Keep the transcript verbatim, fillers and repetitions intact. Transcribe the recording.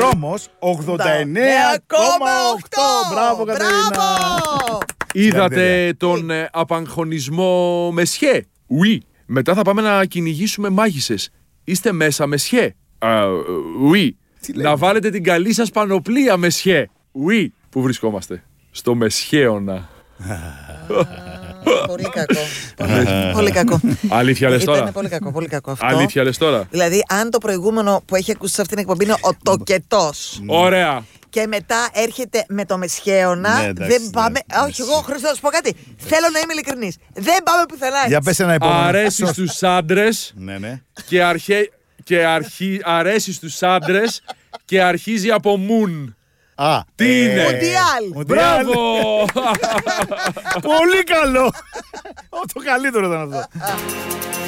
όμως ογδόντα εννέα κόμμα οκτώ. Μπράβο, Κατερίνα. Είδατε τον ε, απαγχωνισμό Μεσιέ? Oui. Μετά θα πάμε να κυνηγήσουμε μάγισσες. Είστε μέσα, Μεσιέ? Uh, oui. Να βάλετε την καλή σας πανοπλία, Μεσιέ? Oui. Πού βρισκόμαστε? Στο Μεσχέωνα. Πολύ κακό. Πολύ κακό. Αλήθεια λες τώρα? Ήταν πολύ κακό, πολύ κακό αυτό. Αλήθεια λες τώρα? Δηλαδή, αν το προηγούμενο που έχει ακούσει σε αυτήν την εκπομπή είναι ο τοκετός, Ωραία. και μετά έρχεται με το Μεσχέωνα, Ναι, εντάξει, δεν πάμε. ναι. Όχι, εγώ, Χριστό, να σου πω κάτι. Θέλω να είμαι ειλικρινής. Δεν πάμε πουθενά. Για πες ένα επόμενο. Αρέσει στους άντρες Ναι, ναι. και, αρχέ... και αρχι... αρέσει στους άντρες και αρχίζει από μουν. Α, Τι είναι? Μουντιάλ. Μουντιάλ. Μπράβο! Πολύ καλό. Το καλύτερο ήταν αυτό.